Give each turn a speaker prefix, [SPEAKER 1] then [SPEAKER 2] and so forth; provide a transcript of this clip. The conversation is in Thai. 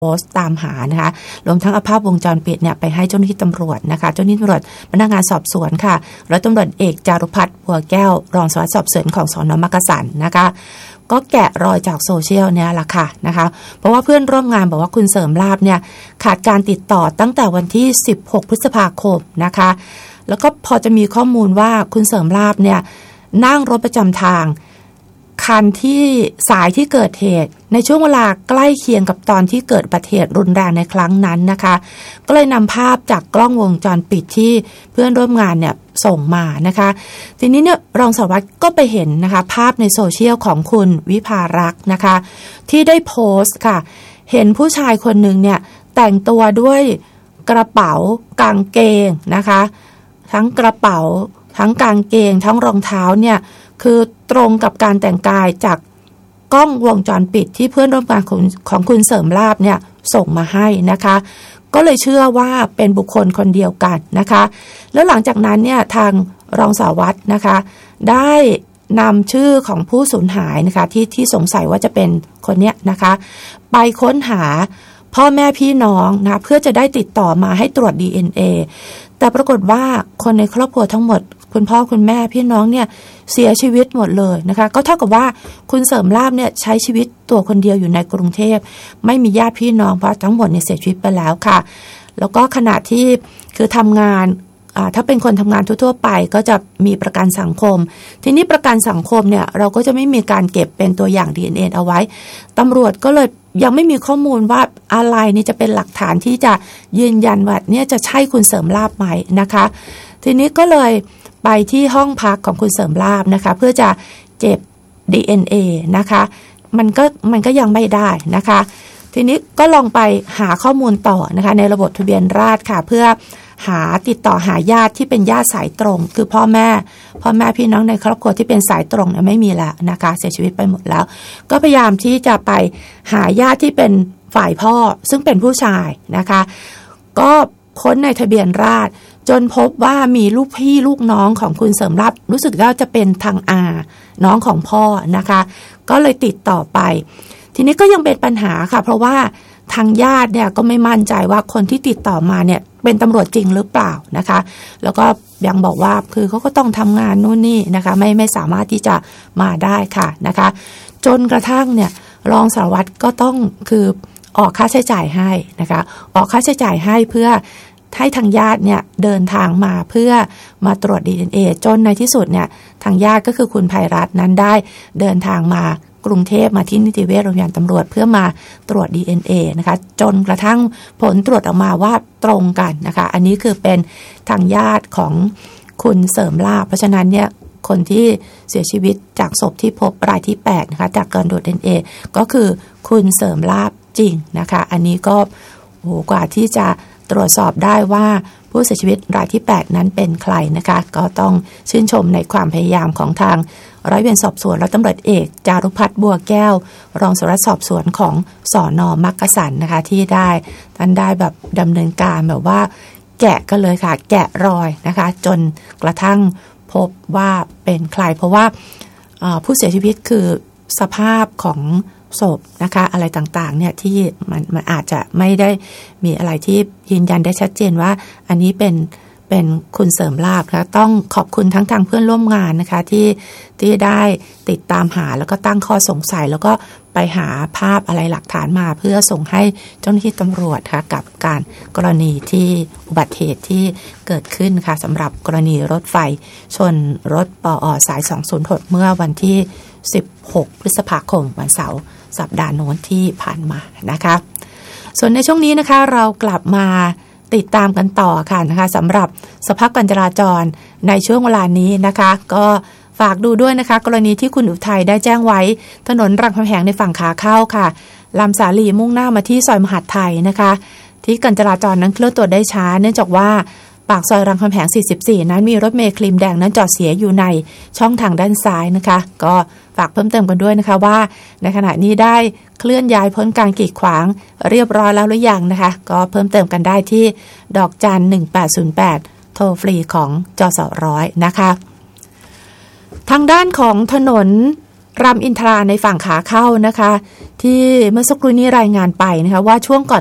[SPEAKER 1] โพสต์ตามหานะคะรวมทั้งเอาภาพวงจรปิดเนี่ยไปให้เจ้าหน้าที่ตำรวจนะคะเจ้าหน้าที่ตำรวจพนักงานสอบสวนค่ะร้อยตำรวจเอกจารุพัฒน์บัวแก้วรองสารวัตรสอบสวนของสน.มักกะสันนะคะก็แกะรอยจากโซเชียลเนี่ยแหละค่ะนะคะเพราะว่าเพื่อนร่วมงานบอกว่าคุณเสริมลาภเนี่ยขาดการติดต่อตั้งแต่วันที่16พฤษภาคมนะคะแล้วก็พอจะมีข้อมูลว่าคุณเสริมลาภเนี่ยนั่งรถประจำทางคันที่สายที่เกิดเหตุในช่วงเวลาใกล้เคียงกับตอนที่เกิดอุบัติเหตุรุนแรงในครั้งนั้นนะคะก็เลยนำภาพจากกล้องวงจรปิดที่เพื่อนร่วมงานเนี่ยส่งมานะคะทีนี้เนี่ยรองสารวัตรก็ไปเห็นนะคะภาพในโซเชียลของคุณวิภารักษ์นะคะที่ได้โพสต์ค่ะเห็นผู้ชายคนหนึ่งเนี่ยแต่งตัวด้วยกระเป๋ากางเกงนะคะทั้งกระเป๋าทั้งกางเกงทั้งรองเท้าเนี่ยคือตรงกับการแต่งกายจากกล้องวงจรปิดที่เพื่อนร่วมงานของคุณเสริมลาภเนี่ยส่งมาให้นะคะก็เลยเชื่อว่าเป็นบุคคลคนเดียวกันนะคะแล้วหลังจากนั้นเนี่ยทางรองสารวัตรนะคะได้นำชื่อของผู้สูญหายนะคะที่สงสัยว่าจะเป็นคนเนี้ยนะคะไปค้นหาพ่อแม่พี่น้องนะเพื่อจะได้ติดต่อมาให้ตรวจ DNA แต่ปรากฏว่าคนในครอบครัวทั้งหมดคุณพ่อคุณแม่พี่น้องเนี่ยเสียชีวิตหมดเลยนะคะก็เท่ากับว่าคุณเสริมลาภเนี่ยใช้ชีวิตตัวคนเดียวอยู่ในกรุงเทพไม่มีญาติพี่น้องเพราะทั้งหมดเนี่ยเสียชีวิตไปแล้วค่ะแล้วก็ขณะที่คือทำงานถ้าเป็นคนทำงานทั่วๆไปก็จะมีประกันสังคมทีนี้ประกันสังคมเนี่ยเราก็จะไม่มีการเก็บเป็นตัวอย่าง DNA เอาไว้ตำรวจก็เลยยังไม่มีข้อมูลว่าอะไรนี่จะเป็นหลักฐานที่จะยืนยันว่าเนี่ยจะใช่คุณเสริมลาภไหมนะคะทีนี้ก็เลยไปที่ห้องพักของคุณเสริมลาภนะคะเพื่อจะเก็บ DNA นะคะมันก็ยังไม่ได้นะคะทีนี้ก็ลองไปหาข้อมูลต่อนะคะในระบบทะเบียนราษฎร์ค่ะเพื่อติดต่อหาญาติที่เป็นญาติสายตรงคือพ่อแม่พี่น้องในครอบครัวที่เป็นสายตรงเนี่ยไม่มีแล้วนะคะเสียชีวิตไปหมดแล้วก็พยายามที่จะไปหาญาติที่เป็นฝ่ายพ่อซึ่งเป็นผู้ชายนะคะก็ค้นในทะเบียนราษฎร์จนพบว่ามีลูกพี่ลูกน้องของคุณเสริมลาภรู้สึกว่าจะเป็นทางน้องของพ่อนะคะก็เลยติดต่อไปทีนี้ก็ยังเป็นปัญหาค่ะเพราะว่าทางญาติเนี่ยก็ไม่มั่นใจว่าคนที่ติดต่อมาเนี่ยเป็นตำรวจจริงหรือเปล่านะคะแล้วก็ยังบอกว่าคือเขาก็ต้องทำงานนู่นนี่นะคะไม่สามารถที่จะมาได้ค่ะนะคะจนกระทั่งเนี่ยรองสารวัตรก็ต้องคือออกค่าใช้จ่ายให้นะคะออกค่าใช้จ่ายให้เพื่อให้ทางญาติเนี่ยเดินทางมาเพื่อมาตรวจ DNA จนในที่สุดเนี่ยทางญาติก็คือคุณไพรัตน์นั้นได้เดินทางมากรุงเทพมาที่นิติเวชโรงพยาบาลตำรวจเพื่อมาตรวจ DNA นะคะจนกระทั่งผลตรวจออกมาว่าตรงกันนะคะอันนี้คือเป็นทางญาติของคุณเสริมลาภเพราะฉะนั้นเนี่ยคนที่เสียชีวิตจากศพที่พบรายที่8นะคะจากการตรวจ DNA ก็คือคุณเสริมลาภจริงนะคะอันนี้ก็กว่าที่จะตรวจสอบได้ว่าผู้เสียชีวิตรายที่8นั้นเป็นใครนะคะก็ต้องชื่นชมในความพยายามของทางร้อยเวรสอบสวนและตำรวจเอกจารุพัฒน์บัวแก้วรองสารวัตรสอบสวนของสน.มักกะสันนะคะที่ท่านได้แบบดำเนินการแบบว่าแกะกันเลยค่ะแกะรอยนะคะจนกระทั่งพบว่าเป็นใครเพราะว่าผู้เสียชีวิตคือสภาพของศพนะคะอะไรต่างๆเนี่ยที่มันอาจจะไม่ได้มีอะไรที่ยืนยันได้ชัดเจนว่าอันนี้เป็นคุณเสริมลาภนะคะต้องขอบคุณทั้งทางเพื่อนร่วมงานนะคะที่ได้ติดตามหาแล้วก็ตั้งข้อสงสัยแล้วก็ไปหาภาพอะไรหลักฐานมาเพื่อส่งให้เจ้าหน้าที่ตำรวจค่ะกับการกรณีที่อุบัติเหตุที่เกิดขึ้นค่ะสำหรับกรณีรถไฟชนรถปอ.สาย206เมื่อวันที่16พฤษภาคมวันเสาร์สัปดาห์โน้นที่ผ่านมานะคะส่วนในช่วงนี้นะคะเรากลับมาติดตามกันต่อค่ะนะคะสำหรับสภาพการจราจรในช่วงเวลานี้นะคะก็ฝากดูด้วยนะคะกรณีที่คุณอุทัยได้แจ้งไว้ถนนรามคำแหงในฝั่งขาเข้าค่ะลำสาลีมุ่งหน้ามาที่ซอยมหาดไทยนะคะที่การจราจรนั้นเคลื่อนตัวได้ช้าเนื่องจากว่าปากซอยรามคำแหง44นั้นมีรถเมล์ครีมแดงนั้นจอดเสียอยู่ในช่องทางด้านซ้ายนะคะก็ฝากเพิ่มเติมกันด้วยนะคะว่าในขณะนี้ได้เคลื่อนย้ายพ้นการกีดขวางเรียบร้อยแล้วหรือยังนะคะก็เพิ่มเติมกันได้ที่ดอกจัน1808โทรฟรีของจส.100นะคะทางด้านของถนนรามอินทราในฝั่งขาเข้านะคะที่เมื่อสักครู่นี้รายงานไปนะคะว่าช่วงก่อน